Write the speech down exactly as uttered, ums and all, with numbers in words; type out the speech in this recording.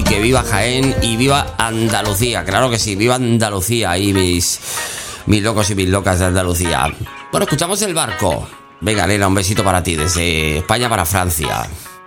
que viva Jaén y viva Andalucía. Claro que sí, viva Andalucía y mis, mis locos y mis locas de Andalucía. Bueno, escuchamos El Barco. Venga, Elena, un besito para ti desde España para Francia.